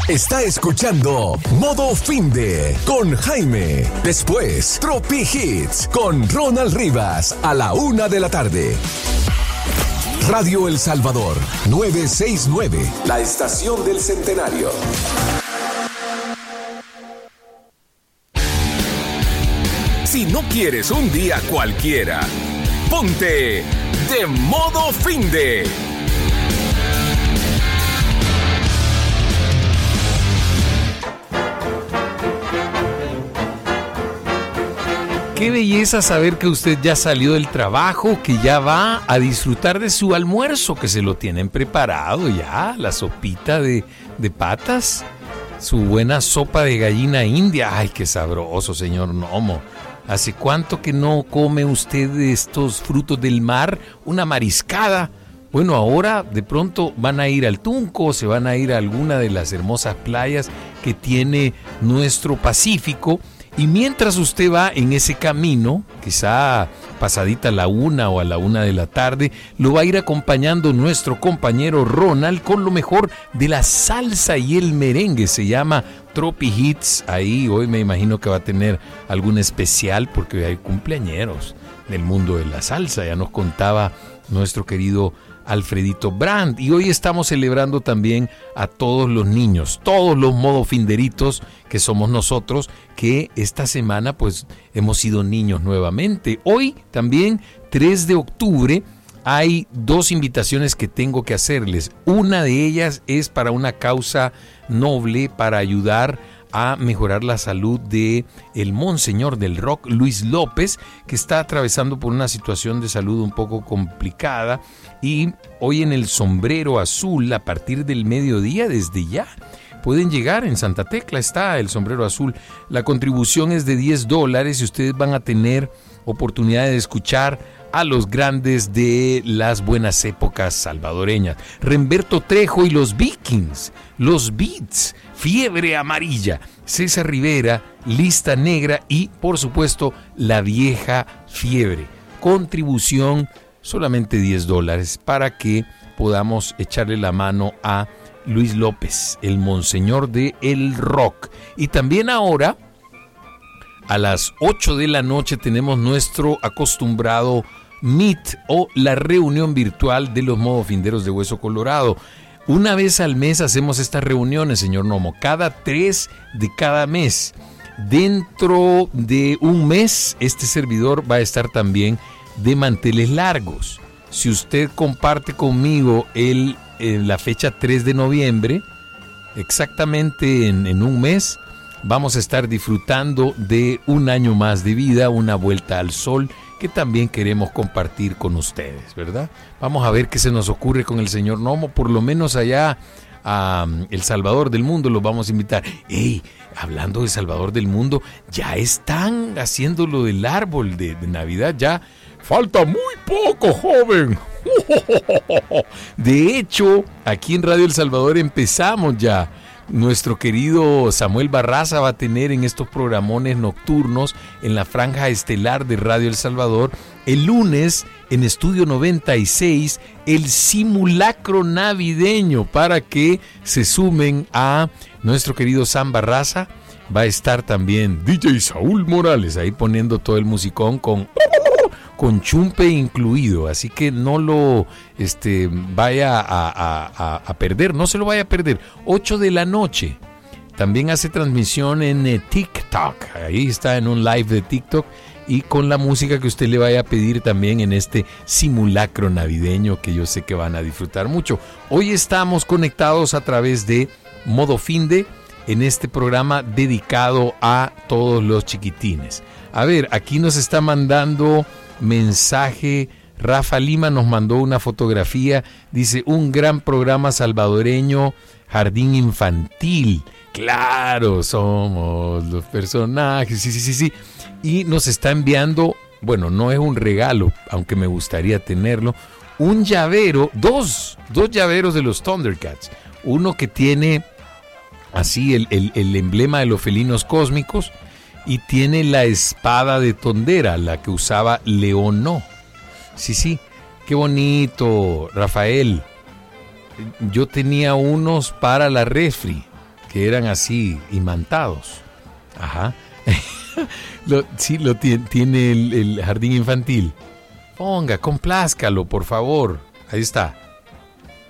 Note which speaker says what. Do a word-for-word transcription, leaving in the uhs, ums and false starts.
Speaker 1: Está escuchando Modo Finde con Jaime. Después, Tropi Hits con Ronald Rivas a la una de la tarde. Radio El Salvador, novecientos sesenta y nueve, la estación del centenario. Si no quieres un día cualquiera, ponte de Modo Finde.
Speaker 2: Qué belleza saber que usted ya salió del trabajo, que ya va a disfrutar de su almuerzo, que se lo tienen preparado ya, la sopita de, de patas, su buena sopa de gallina india. Ay, qué sabroso, señor Nomo. ¿Hace cuánto que no come usted de estos frutos del mar? Una mariscada. Bueno, ahora de pronto van a ir al Tunco, se van a ir a alguna de las hermosas playas que tiene nuestro Pacífico. Y mientras usted va en ese camino, quizá pasadita a la una o a la una de la tarde, lo va a ir acompañando nuestro compañero Ronald con lo mejor de la salsa y el merengue. Se llama Tropi Hits. Ahí hoy me imagino que va a tener algún especial porque hay cumpleañeros del mundo de la salsa. Ya nos contaba nuestro querido Alfredito Brand. Y hoy estamos celebrando también a todos los niños, todos los modofinderitos que somos nosotros, que esta semana pues hemos sido niños nuevamente. Hoy también, tres de octubre, hay dos invitaciones que tengo que hacerles. Una de ellas es para una causa noble, para ayudar a mejorar la salud de el monseñor del rock, Luis López, que está atravesando por una situación de salud un poco complicada. Y hoy en el Sombrero Azul, a partir del mediodía, desde ya, pueden llegar. En Santa Tecla está el Sombrero Azul. La contribución es de diez dólares y ustedes van a tener oportunidad de escuchar a los grandes de las buenas épocas salvadoreñas. Remberto Trejo y los Vikings, los Beats, Fiebre Amarilla, César Rivera, Lista Negra y, por supuesto, La Vieja Fiebre. Contribución solamente diez dólares para que podamos echarle la mano a Luis López, el monseñor de el rock. Y también ahora, a las ocho de la noche, tenemos nuestro acostumbrado Meet o la reunión virtual de los modofinderos de Hueso Colorado. Una vez al mes hacemos estas reuniones, señor Nomo, cada tres de cada mes. Dentro de un mes, este servidor va a estar también de manteles largos. Si usted comparte conmigo el, el, la fecha tres de noviembre, exactamente en, en un mes, vamos a estar disfrutando de un año más de vida, una vuelta al sol, que también queremos compartir con ustedes, ¿verdad? Vamos a ver qué se nos ocurre con el señor Nomo, por lo menos allá a um, El Salvador del Mundo los vamos a invitar. ¡Ey! Hablando de Salvador del Mundo, ya están haciendo lo del árbol de, de Navidad, ya falta muy poco, joven. De hecho, aquí en Radio El Salvador empezamos ya. Nuestro querido Samuel Barraza va a tener en estos programones nocturnos en la franja estelar de Radio El Salvador el lunes en Estudio noventa y seis el simulacro navideño para que se sumen a nuestro querido Sam Barraza. Va a estar también D J Saúl Morales ahí poniendo todo el musicón con... con chumpe incluido, así que no lo este, vaya a, a, a, a perder, no se lo vaya a perder. ocho de la noche, también hace transmisión en eh, TikTok, ahí está en un live de TikTok y con la música que usted le vaya a pedir también en este simulacro navideño que yo sé que van a disfrutar mucho. Hoy estamos conectados a través de Modo Finde en este programa dedicado a todos los chiquitines. A ver, aquí nos está mandando mensaje, Rafa Lima nos mandó una fotografía, dice, un gran programa salvadoreño, jardín infantil. Claro, somos los personajes, sí, sí, sí, sí. Y nos está enviando, bueno, no es un regalo, aunque me gustaría tenerlo, un llavero, dos, dos llaveros de los Thundercats. Uno que tiene así el, el, el emblema de los felinos cósmicos, y tiene la espada de Tondera, la que usaba Leonó. Sí, sí, qué bonito, Rafael. Yo tenía unos para la refri, que que eran así, imantados. Ajá. lo, sí, lo tiene, tiene el, el jardín infantil. Ponga, complázcalo, por favor. Ahí está.